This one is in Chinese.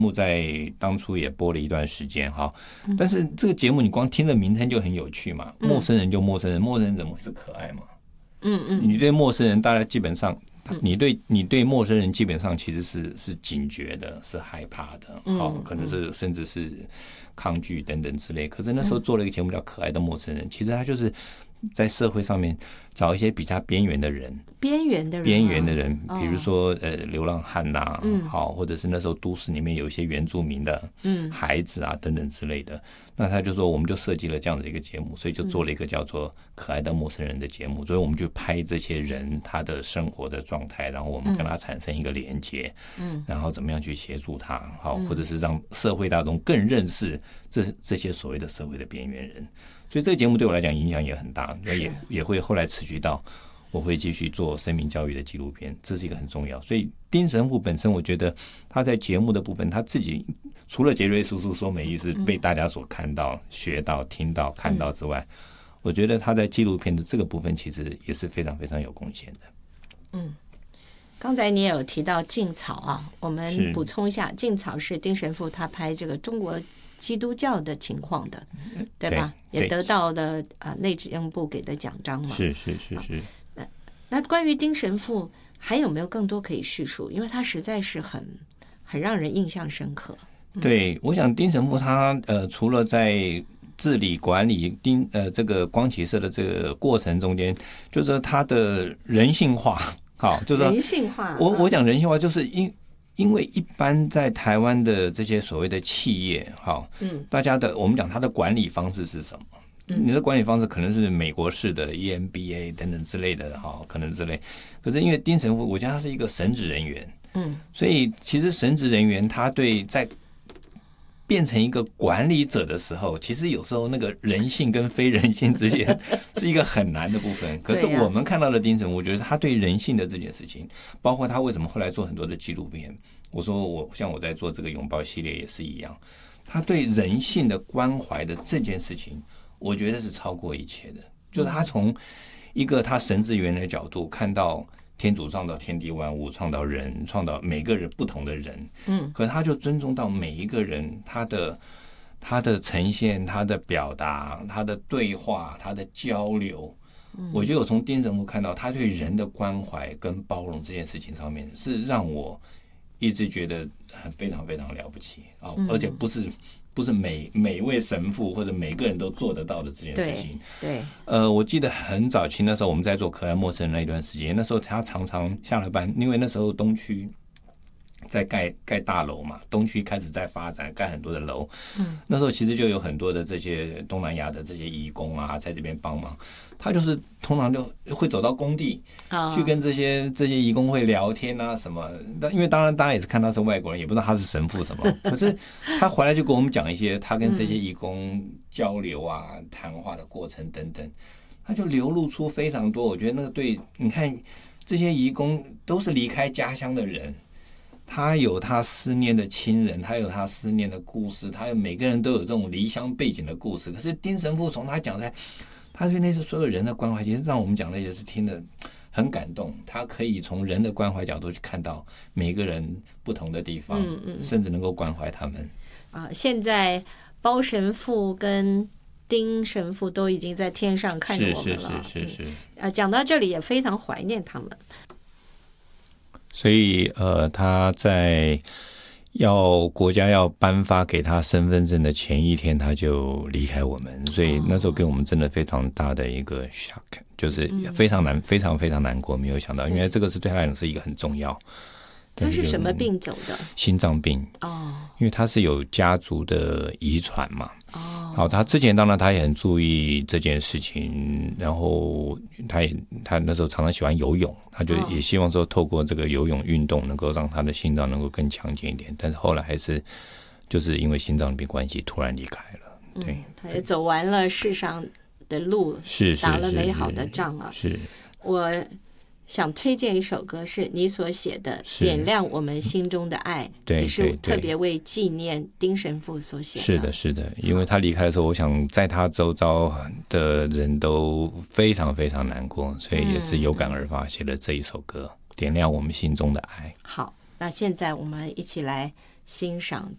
目在当初也播了一段时间哈，但是这个节目你光听着名称就很有趣嘛，陌生人就陌生人，陌生人怎么会是可爱嘛？你对陌生人，大家基本上，你对陌生人基本上其实是警觉的，是害怕的，可能是甚至是抗拒等等之类。可是那时候做了一个节目叫《可爱的陌生人》，其实他就是在社会上面找一些比较边缘的人，比如说流浪汉呐，或者是那时候都市里面有一些原住民的孩子啊等等之类的。那他就说，我们就设计了这样的一个节目，所以就做了一个叫做《可爱的陌生人》的节目。所以我们就拍这些人他的生活的状态，然后我们跟他产生一个连结，然后怎么样去协助他，或者是让社会大众更认识这些所谓的社会的边缘人。所以这个节目对我来讲影响也很大，也会后来持续到我会继续做生命教育的纪录片，这是一个很重要。所以丁神父本身，我觉得他在节目的部分，他自己除了杰瑞叔叔说美语是被大家所看到、学到、听到、看到之外，我觉得他在纪录片的这个部分其实也是非常非常有贡献的。 刚才你也有提到劲草啊，我们补充一下，劲草是丁神父他拍这个中国基督教的情况的，对吧？也得到了内政部给的奖章嘛。 是。 那关于丁神父还有没有更多可以叙述？因为他实在是很让人印象深刻。 对，我想丁神父他除了在治理管理这个光启社的这个过程中间，就是他的人性化，就是人性化。 我讲人性化，就是因为一般在台湾的这些所谓的企业，大家我们讲他的管理方式是什么？你的管理方式可能是美国式的 EMBA 等等之类的，可能之类。可是因为丁神父，我觉得他是一个神职人员，所以其实神职人员他在变成一个管理者的时候，其实有时候那个人性跟非人性之间是一个很难的部分。可是我们看到的丁神父，我觉得他对人性的这件事情，包括他为什么后来做很多的纪录片，我说像我在做这个拥抱系列也是一样，他对人性的关怀的这件事情，我觉得是超过一切的。就是他从一个他神职员的角度看到天主创造天地万物，创造人，创造每个人不同的人，可是他就尊重到每一个人他的呈现，他的表达，他的对话，他的交流。我觉得我从丁神父看到他对人的关怀跟包容这件事情上面，是让我一直觉得非常非常了不起啊！而且不是每位神父或者每个人都做得到的这件事情。 对， 我记得很早期那时候我们在做可爱陌生人那一段时间，那时候他常常下了班，因为那时候东区在盖大楼嘛，东区开始在发展，盖很多的楼。那时候其实就有很多的这些东南亚的这些移工啊，在这边帮忙。他就是通常就会走到工地，去跟这些移工会聊天啊什么。因为当然大家也是看他是外国人，也不知道他是神父什么。可是他回来就跟我们讲一些他跟这些移工交流啊、谈话的过程等等，他就流露出非常多。我觉得那个对，你看这些移工都是离开家乡的人。他有他思念的亲人，他有他思念的故事，他有每个人都有这种离乡背景的故事。可是丁神父从他讲出来，他对那些所有人的关怀，其实让我们讲的也是听得很感动。他可以从人的关怀角度去看到每个人不同的地方，甚至能够关怀他们。 现在包神父跟丁神父都已经在天上看着我们了。是。讲到这里也非常怀念他们。 所以他在国家要颁发给他身份证的前一天，他就离开我们，所以那时候给我们真的非常大的一个 shock， 就是非常难，非常非常难过，没有想到，因为这个是对他来讲是一个很重要。 他是什么病走的？ 心脏病。因为他是有家族的遗传嘛。好，他之前当然他也很注意这件事情，然后他那时候常常喜欢游泳，他就也希望说透过这个游泳运动能够让他的心脏能够更强健一点，但是后来还是就是因为心脏病关系突然离开了。对， 他也走完了世上的路，打了美好的仗啊。 是， 我想推荐一首歌，是你所写的《点亮我们心中的爱》，也是特别为纪念丁神父所写的。 是的，因为他离开的时候，我想在他周遭的人都非常非常难过，所以也是有感而发写了这一首歌《点亮我们心中的爱》。 好，那现在我们一起来欣赏